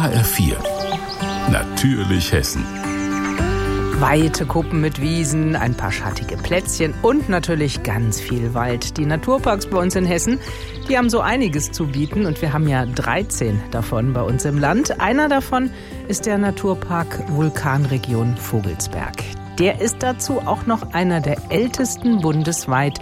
HR4 Natürlich Hessen. Weite Kuppen mit Wiesen, ein paar schattige Plätzchen und natürlich ganz viel Wald. Die Naturparks bei uns in Hessen, die haben so einiges zu bieten und wir haben ja 13 davon bei uns im Land. Einer davon ist der Naturpark Vulkanregion Vogelsberg. Der ist dazu auch noch einer der ältesten bundesweit.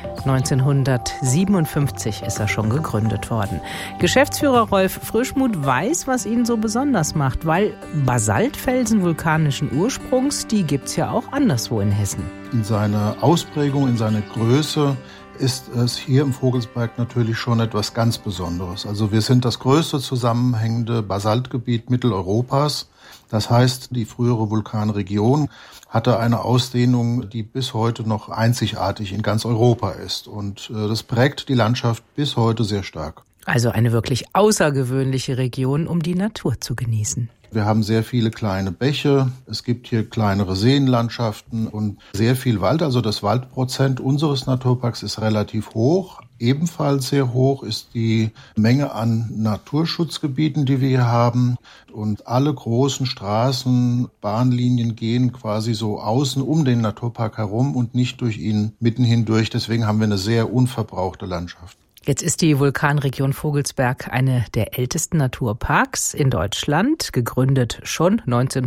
1957 ist er schon gegründet worden. Geschäftsführer Rolf Frischmuth weiß, was ihn so besonders macht, weil Basaltfelsen vulkanischen Ursprungs, die gibt's ja auch anderswo in Hessen. In seiner Ausprägung, in seiner Größe ist es hier im Vogelsberg natürlich schon etwas ganz Besonderes. Also wir sind das größte zusammenhängende Basaltgebiet Mitteleuropas. Das heißt, die frühere Vulkanregion hatte eine Ausdehnung, die bis heute noch einzigartig in ganz Europa ist. Und das prägt die Landschaft bis heute sehr stark. Also eine wirklich außergewöhnliche Region, um die Natur zu genießen. Wir haben sehr viele kleine Bäche, es gibt hier kleinere Seenlandschaften und sehr viel Wald. Also das Waldprozent unseres Naturparks ist relativ hoch. Ebenfalls sehr hoch ist die Menge an Naturschutzgebieten, die wir hier haben. Und alle großen Straßen, Bahnlinien gehen quasi so außen um den Naturpark herum und nicht durch ihn mitten hindurch. Deswegen haben wir eine sehr unverbrauchte Landschaft. Jetzt ist die Vulkanregion Vogelsberg eine der ältesten Naturparks in Deutschland, gegründet schon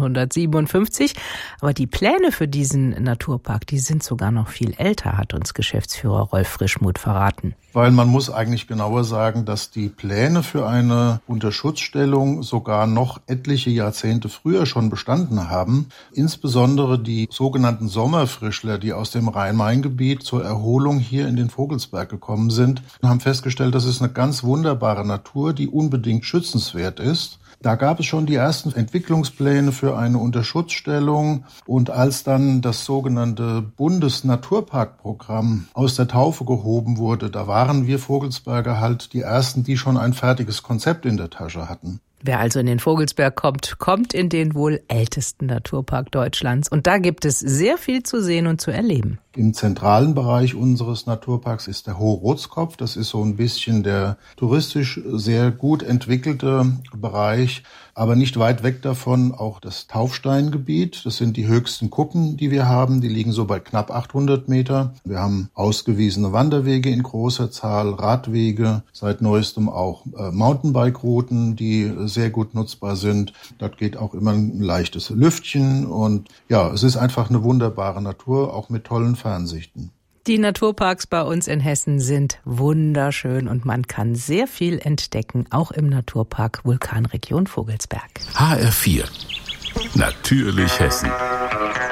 1957. Aber die Pläne für diesen Naturpark, die sind sogar noch viel älter, hat uns Geschäftsführer Rolf Frischmuth verraten. Weil man muss eigentlich genauer sagen, dass die Pläne für eine Unterschutzstellung sogar noch etliche Jahrzehnte früher schon bestanden haben. Insbesondere die sogenannten Sommerfrischler, die aus dem Rhein-Main-Gebiet zur Erholung hier in den Vogelsberg gekommen sind, haben festgestellt, das ist eine ganz wunderbare Natur, die unbedingt schützenswert ist. Da gab es schon die ersten Entwicklungspläne für eine Unterschutzstellung. Und als dann das sogenannte Bundesnaturparkprogramm aus der Taufe gehoben wurde, da waren wir Vogelsberger halt die Ersten, die schon ein fertiges Konzept in der Tasche hatten. Wer also in den Vogelsberg kommt, kommt in den wohl ältesten Naturpark Deutschlands. Und da gibt es sehr viel zu sehen und zu erleben. Im zentralen Bereich unseres Naturparks ist der Hohe Rotskopf. Das ist so ein bisschen der touristisch sehr gut entwickelte Bereich, aber nicht weit weg davon auch das Taufsteingebiet. Das sind die höchsten Kuppen, die wir haben. Die liegen so bei knapp 800 Meter. Wir haben ausgewiesene Wanderwege in großer Zahl, Radwege, seit neuestem auch Mountainbike-Routen, die sehr gut nutzbar sind. Dort geht auch immer ein leichtes Lüftchen und ja, es ist einfach eine wunderbare Natur, auch mit tollen Fernsichten. Die Naturparks bei uns in Hessen sind wunderschön und man kann sehr viel entdecken, auch im Naturpark Vulkanregion Vogelsberg. HR4 Natürlich Hessen.